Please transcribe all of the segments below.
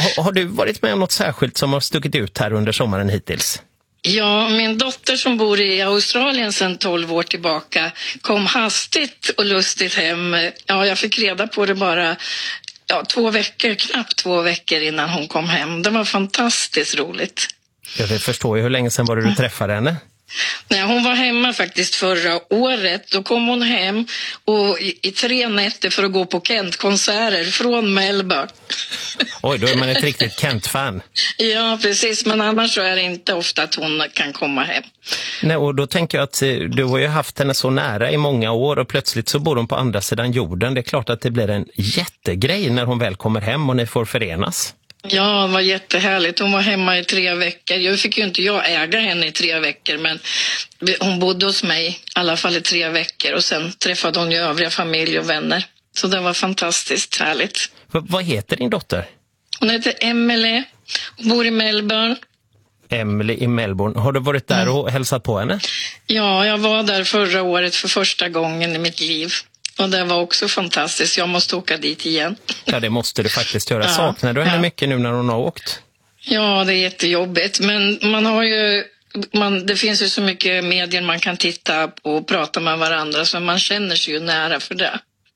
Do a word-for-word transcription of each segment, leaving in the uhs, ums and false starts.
Har, har du varit med om något särskilt som har stuckit ut här under sommaren hittills? Ja, min dotter som bor i Australien sedan tolv år tillbaka kom hastigt och lustigt hem. Ja, jag fick reda på det bara ja, två veckor, knappt två veckor innan hon kom hem. Det var fantastiskt roligt. Ja, det förstår jag. Hur länge sedan var det du träffade henne? Nej, hon var hemma faktiskt förra året. Då kom hon hem och i, i tre nätter för att gå på Kent-konserter från Melbourne. Oj, då är man ett riktigt Kent-fan. Ja, precis. Men annars så är det inte ofta att hon kan komma hem. Nej, och då tänker jag att du har ju haft henne så nära i många år och plötsligt så bor hon på andra sidan jorden. Det är klart att det blir en jättegrej när hon väl kommer hem och ni får förenas. Ja, det var jättehärligt. Hon var hemma i tre veckor. Jag fick ju inte jag äga henne i tre veckor, men hon bodde hos mig i alla fall i tre veckor. Och sen träffade hon ju övriga familj och vänner. Så det var fantastiskt härligt. V- vad heter din dotter? Hon heter Emily. Hon bor i Melbourne. Emily i Melbourne. Har du varit där och mm. hälsat på henne? Ja, jag var där förra året för första gången i mitt liv. Och det var också fantastiskt. Jag måste åka dit igen. Ja, det måste du faktiskt göra. Ja, Saknar du henne ja. mycket nu när hon har åkt? Ja, det är jättejobbigt. Men man har ju... Man, det finns ju så mycket medier man kan titta på och prata med varandra. Så man känner sig ju nära för det.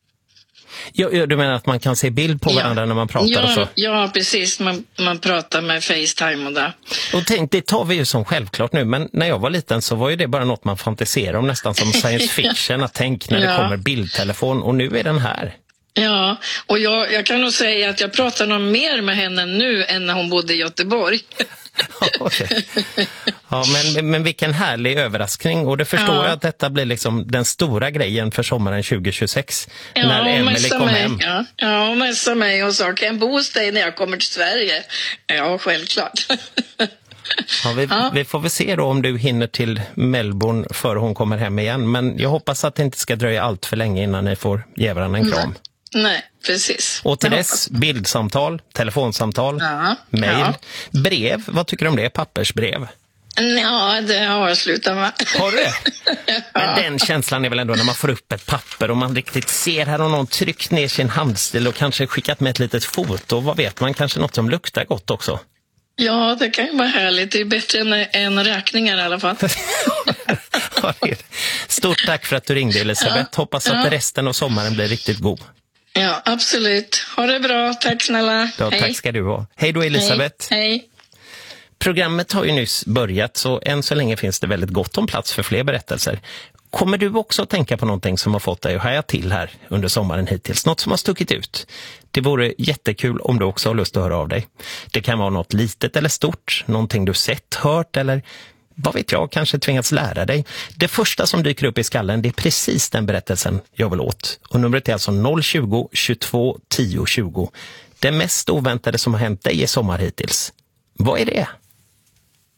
Ja, du menar att man kan se bild på varandra ja. när man pratar ja, och så? Ja, precis. Man, man pratar med FaceTime och det. Och tänk, det tar vi ju som självklart nu. Men när jag var liten så var ju det bara något man fantiserade om, nästan som science fiction. Att tänk när ja. det kommer bildtelefon. Och nu är den här. Ja, och jag, jag kan nog säga att jag pratar nog mer med henne nu än när hon bodde i Göteborg. Okay. Ja, men, men vilken härlig överraskning. Och det förstår ja. jag att detta blir liksom den stora grejen för sommaren tjugo tjugosex. Ja, när Emily kom mig. hem. Ja, ja, hon messade mig och sa, kan jag bo hos dig när jag kommer till Sverige? Ja, självklart. Ja, vi, ja. vi får väl se då om du hinner till Melbourne före hon kommer hem igen. Men jag hoppas att det inte ska dröja allt för länge innan ni får ge varandra en kram. Nej, Nej precis. Och till dess bildsamtal, telefonsamtal, ja. mejl, ja. brev. Vad tycker du om det? Pappersbrev? Ja, det har jag slutat med. Har du det? ja. Men den känslan är väl ändå när man får upp ett papper och man riktigt ser här och någon tryckt ner sin handstil och kanske skickat med ett litet foto. Vad vet man? Kanske något som luktar gott också. Ja, det kan ju vara härligt. Det är bättre än, än räkningar i alla fall. Stort tack för att du ringde, Elisabeth. Ja. Hoppas att ja. resten av sommaren blir riktigt god. Ja, absolut. Ha det bra. Tack snälla. Ja, Hej. tack ska du ha. Hej då, Elisabeth. Hej. Hej. Programmet har ju nyss börjat, så än så länge finns det väldigt gott om plats för fler berättelser. Kommer du också att tänka på någonting som har fått dig att haja till här under sommaren hittills? Något som har stuckit ut? Det vore jättekul om du också har lust att höra av dig. Det kan vara något litet eller stort, någonting du sett, hört eller vad vet jag, kanske tvingats lära dig. Det första som dyker upp i skallen, det är precis den berättelsen jag vill åt. Och numret är alltså noll tjugo, tjugotvå, tio tjugo. Det mest oväntade som har hänt dig i sommar hittills. Vad är det?